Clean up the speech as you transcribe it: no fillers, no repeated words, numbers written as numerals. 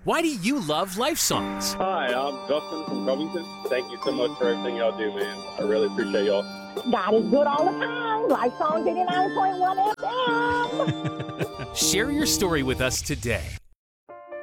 Why do you love Life Songs? Hi, I'm Justin from Covington. Thank you so much for everything y'all do, man. I really appreciate y'all. God is good all the time. Life Songs 89.1 FM. Share your story with us today.